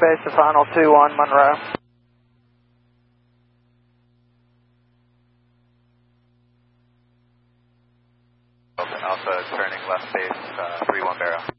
base to final 2-1 Monroe. Alpha turning left base 3-1 Barrow.